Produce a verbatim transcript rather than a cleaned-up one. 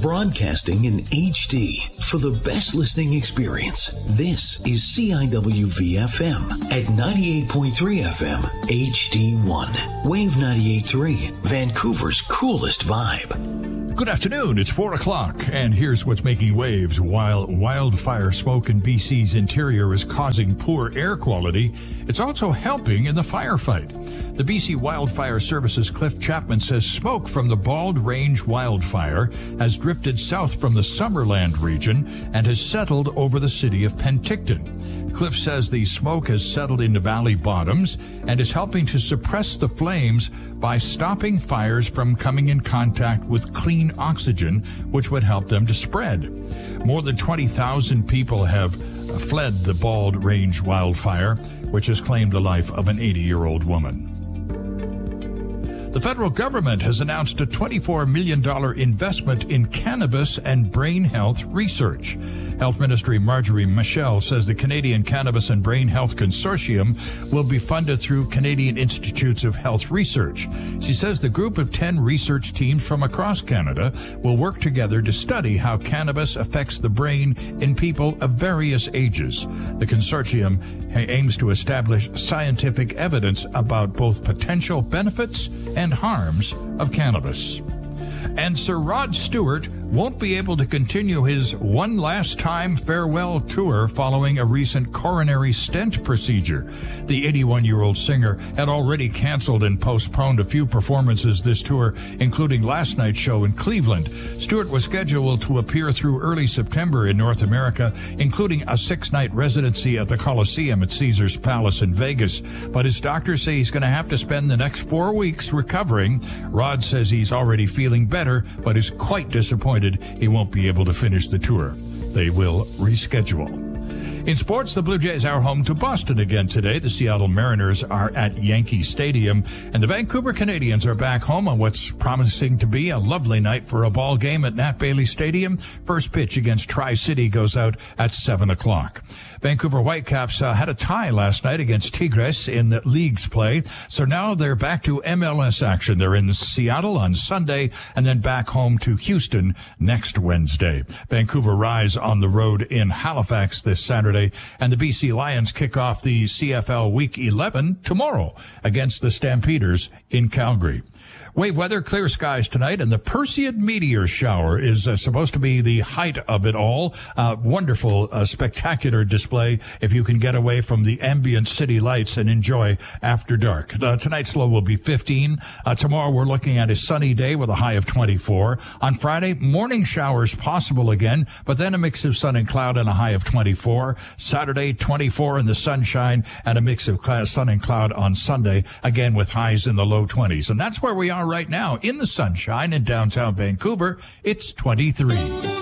Broadcasting in H D for the best listening experience. This is C I W V F M at ninety-eight point three F M H D one. Wave ninety-eight point three, Vancouver's coolest vibe. Good afternoon. It's four o'clock, and here's what's making waves. While wildfire smoke in B C's interior is causing poor air quality, it's also helping in the firefight. The B C Wildfire Service's Cliff Chapman says smoke from the Bald Range wildfire has drifted south from the Summerland region and has settled over the city of Penticton. Cliff says the smoke has settled into valley bottoms and is helping to suppress the flames by stopping fires from coming in contact with clean oxygen, which would help them to spread. More than twenty thousand people have fled the Bald Range wildfire, which has claimed the life of an eighty-year-old woman. The federal government has announced a twenty-four million dollars investment in cannabis and brain health research. Health Ministry Marjorie Michel says the Canadian Cannabis and Brain Health Consortium will be funded through Canadian Institutes of Health Research. She says the group of ten research teams from across Canada will work together to study how cannabis affects the brain in people of various ages. The consortium aims to establish scientific evidence about both potential benefits and harms of cannabis. And Sir Rod Stewart won't be able to continue his one last time farewell tour following a recent coronary stent procedure. The eighty-one-year-old singer had already canceled and postponed a few performances this tour, including last night's show in Cleveland. Stewart was scheduled to appear through early September in North America, including a six-night residency at the Coliseum at Caesars Palace in Vegas. But his doctors say he's going to have to spend the next four weeks recovering. Rod says he's already feeling better, but is quite disappointed he won't be able to finish the tour. They will reschedule. In sports, the Blue Jays are home to Boston again today. The Seattle Mariners are at Yankee Stadium, and the Vancouver Canadians are back home on what's promising to be a lovely night for a ball game at Nat Bailey Stadium. First pitch against Tri-City goes out at seven o'clock. Vancouver Whitecaps uh, had a tie last night against Tigres in the league's play, so now they're back to M L S action. They're in Seattle on Sunday and then back home to Houston next Wednesday. Vancouver rise on the road in Halifax this Saturday, and the B C Lions kick off the C F L Week eleven tomorrow against the Stampeders in Calgary. Wave weather, clear skies tonight, and the Perseid meteor shower is uh, supposed to be the height of it all. Uh, wonderful, uh, spectacular display if you can get away from the ambient city lights and enjoy after dark. Uh, tonight's low will be fifteen. Uh, tomorrow we're looking at a sunny day with a high of twenty-four. On Friday, morning showers possible again, but then a mix of sun and cloud and a high of twenty-four. Saturday, twenty-four in the sunshine and a mix of sun and cloud on Sunday, again with highs in the low twenties. And that's where we are right now in the sunshine in downtown Vancouver. It's twenty-three.